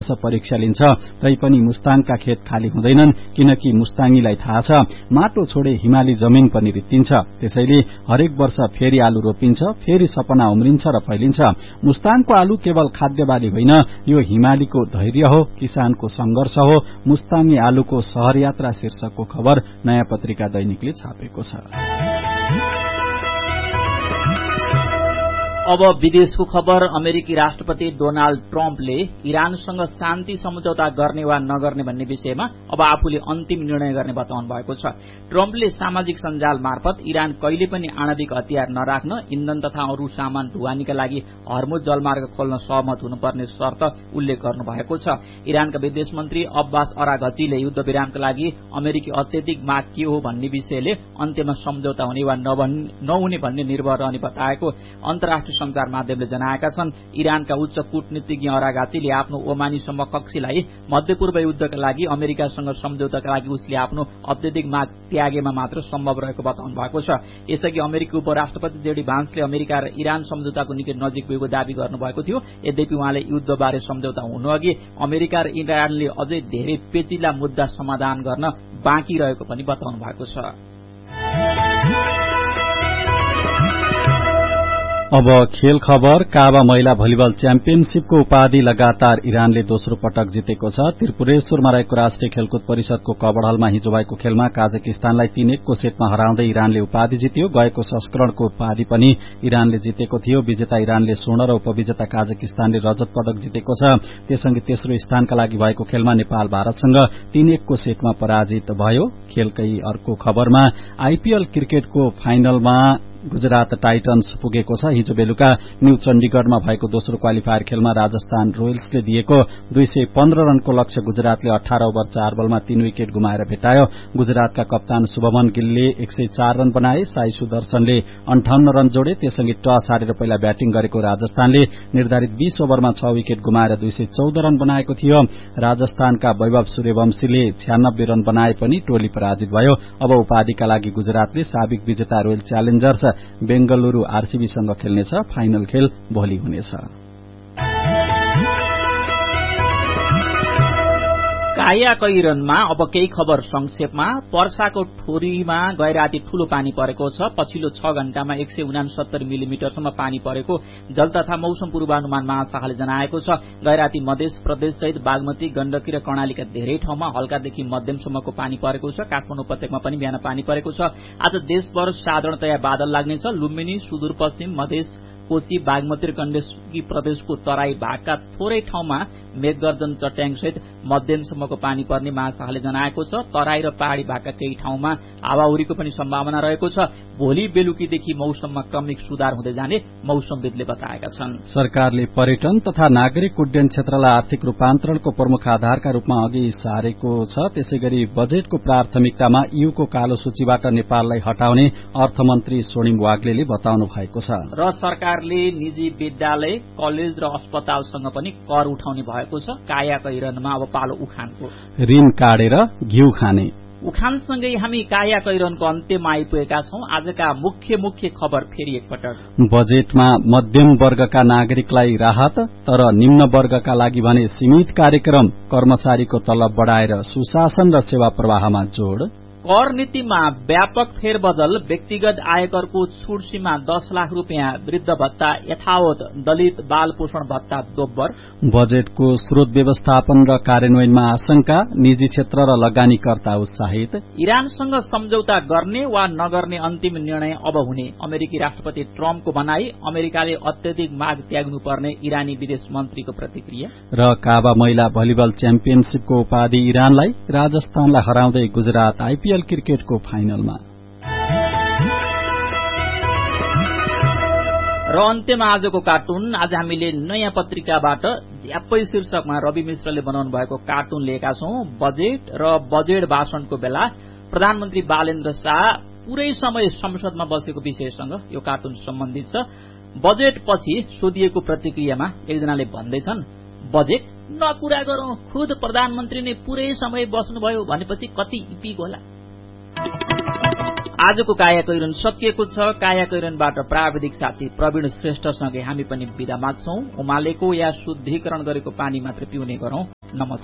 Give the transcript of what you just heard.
परीक्षा लिन्छ। तैपनि मुस्ताङका खेत खाली हुँदैनन्, किनकि मुस्ताङीलाई थाहा छ माटो छोडे हिमाली जमिन पनि रित्तिन्छ। त्यसैले हरेक वर्ष फेरि आलु रोपिन्छ, फेरि सपना उम्रिन्छ र फैलिन्छ। मुस्ताङको आलु केवल खाद्य बाली होइन, यो हिमालीको धैर्य हो, किसानको संघर्ष हो। मुस्ताङी आलुको शहर यात्रा शीर्षकको खबर नयाँ पत्रिका दैनिकले छापेको छ। अब विदेशको खबर। अमेरिकी राष्ट्रपति डोनाल्ड ट्रम्पले इरानसँग शान्ति सम्झौता गर्ने वा नगर्ने भन्ने विषयमा अब आफूले अन्तिम निर्णय गर्ने बताउनु भएको छ। ट्रम्पले सामाजिक सञ्जाल मार्फत इरान कहिले पनि आणविक हतियार नराख्न, इन्धन तथा अरू सामान ढुवानीका लागि हर्मुज जलमार्ग खोल्न सहमत हुनुपर्ने शर्त उल्लेख गर्नुभएको छ। इरानका विदेश मन्त्री अब्बास अराघचीले युद्धविरामका लागि अमेरिकी अत्यधिक माग के हो भन्ने विषयले अन्त्यमा सम्झौता हुने वा नहुने भन्ने निर्भर रहने बताएको अन्तर्राष्ट्रिय संचार माध्यमले जनाएका छन्। इरानका उच्च कूटनीतिज्ञ अराघाचीले आफ्नो ओमानी समकक्षीलाई मध्यपूर्व युद्धका लागि अमेरिकासँग सम्झौताका लागि उसले आफ्नो अत्यधिक माग त्यागेमा मात्र सम्भव रहेको बताउनु भएको छ। यसअघि अमेरिकी उपराष्ट्रपति जेडी भान्सले अमेरिका र इरान सम्झौताको निकै नजिक गएको दावी गर्नुभएको थियो। यद्यपि उहाँले युद्धबारे सम्झौता हुनुअघि अमेरिका र इरानले अझै धेरै पेचिला मुद्दा समाधान गर्न बाँकी रहेको पनि बताउनु भएको छ। अब खेल खबर। काबा महिला भलिबल च्याम्पियनशीपको उपाधि लगातार इरानले दोस्रो पटक जितेको छ। त्रिपुरेश्वरमा रहेको राष्ट्रिय खेलकुद परिषदको कबड़ हलमा हिजो भएको खेलमा काजाकिस्तानलाई 3-1 को सेटमा हराउँदै इरानले उपाधि जित्यो। गएको संस्करणको उपाधि पनि इरानले जितेको थियो। विजेता इरानले स्वर्ण र उपविजेता काजाकिस्तानले रजत पदक जितेको छ। त्यससँगै तेस्रो स्थानका लागि भएको खेलमा नेपाल भारतसँग 3-1 को सेटमा पराजित भयो। खेलकै अर्को खबरमा आईपीएल क्रिकेटको फाइनलमा गुजरात टाइटन्स पुगेको छ। हिजो बेलुका न्यू चण्डीगढ़मा भएको दोस्रो क्वालिफायर खेलमा राजस्थान रोयल्सले दिएको 215 रनको लक्ष्य गुजरातले 18 ओभर 4 बलमा 3 विकेट गुमाएर भेटायो। गुजरातका कप्तान शुभमन गिलले 104 रन बनाए, साई सुदर्शनले 58 रन जोडे। त्यससँगै टस हारेर पहिला ब्याटिङ गरेको राजस्थानले निर्धारित 20 ओभरमा 6 विकेट गुमाएर 214 रन बनाएको थियो। राजस्थानका वैभव सूर्यवंशीले 96 रन बनाए पनि टोली पराजित भयो। अब उपाधिका लागि गुजरातले साबिक विजेता रोयल च्यालेन्जर्स बेंगलुरू आरसीबीसँग खेल्नेछ। फाइनल खेल भोलि हुनेछ। कायाकैरनमा अब केही खबर संक्षेपमा। पर्साको ठोरीमा गैराती ठूलो पानी परेको छ। पछिल्लो 6 घण्टामा 169 मिलिमिटरसम्म पानी परेको जल तथा मौसम पूर्वानुमान महाशाखाले जनाएको छ। गैराती मध्य प्रदेश सहित बागमती, गण्डकी र कर्णालीका धेरै ठाउँमा हल्कादेखि मध्यमसम्मको पानी परेको छ। काठमाडौँ उपत्यकामा पनि बिहान पानी परेको छ। आज देशभर साधारणतया बादल लाग्नेछ। लुम्बिनी, सुदूरपश्चिम मधेस, कोशी, बागमती र गण्डकी प्रदेशको तराई भागका थोरै ठाउँमा मेघगर्जन चट्याङसहित मध्यमसम्मको पानी पर्ने महाशाखाले जनाएको छ। तराई र पहाड़ी भागका केही ठाउँमा हावाहुरीको पनि सम्भावना रहेको छ। भोलि बेलुकीदेखि मौसममा क्रमिक सुधार हुँदै जाने मौसमविदले बताएका छन्। सरकारले पर्यटन तथा नागरिक उड्डयन क्षेत्रलाई आर्थिक रूपान्तरणको प्रमुख आधारका रूपमा अघि सारेको छ। त्यसैगरी बजेटको प्राथमिकतामा ईयूको कालो सूचीबाट नेपाललाई हटाउने अर्थमन्त्री स्वर्णिम वाग्लेले बताउनु भएको छ। र सरकारले निजी विद्यालय, कलेज र अस्पतालसँग पनि कर उठाउने भएको छ। कायाकैरनमा अब पालो उखानको। ऋण काटेर घिउ खाने। उखानसँगै हामी कायाकैरनको अन्त्यमा आइपुगेका छौं। आजका मुख्य खबर फेरि एकपटक। बजेटमा मध्यम वर्गका नागरिकलाई राहत, तर निम्न वर्गका लागि भने सीमित कार्यक्रम। कर्मचारीको तलब बढ़ाएर सुशासन र सेवा प्रवाहमा जोड़। कर नीतिमा व्यापक फेरबदल। व्यक्तिगत आयकरको छूट सीमा 10 लाख रुपियाँ। वृद्ध भत्ता यथावत। दलित बाल पोषण भत्ता दोब्बर। बजेटको स्रोत व्यवस्थापन र कार्यान्वयनमा आशंका। निजी क्षेत्र र लगानीकर्ता उत्साहित। इरानसँग सम्झौता गर्ने वा नगर्ने अन्तिम निर्णय अब हुने। अमेरिकी राष्ट्रपति ट्रम्पको भनाई। अमेरिकाले अत्यधिक माग त्याग्नुपर्ने इरानी विदेश मन्त्रीको प्रतिक्रिया। र काबा महिला भलिबल च्याम्पियनशीपको उपाधि इरानलाई। राजस्थानलाई हराउँदै गुजरात आईपीएल क्रिकेटको फाइनलमा। र अन्त्यमा आजको कार्टुन। आज हामीले नयाँ पत्रिकाबाट ज्यापै शीर्षकमा रवि मिश्रले बनाउनु भएको कार्टुन लिएका छौं। बजेट र बजेट भाषणको बेला प्रधानमन्त्री बालेन्द्र शाह पूरै समय संसदमा बसेको विषयसँग यो कार्टुन सम्बन्धित छ। बजेट पछि सोधिएको प्रतिक्रियामा एकजनाले भन्दैछन्, बजेट नकुरा गरौं, खुद प्रधानमन्त्री नै पूरै समय बस्नुभयो भनेपछि कति इपिक होला। आजको कायाकैरन सकिएको छ। कायाकैरनबाट प्राविधिक साथी प्रवीण श्रेष्ठसँगै हामी पनि बिदा माग्छौं। उमालेको या शुद्धिकरण गरेको पानी मात्र पिउने गरौं। नमस्कार।